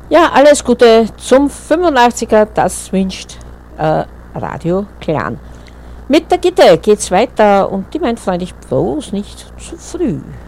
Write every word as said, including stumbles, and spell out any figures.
Ja, alles Gute zum fünfundachtziger, das wünscht äh, Radio Clan. Mit der Gitte geht's weiter und die meint freundlich bloß nicht zu früh.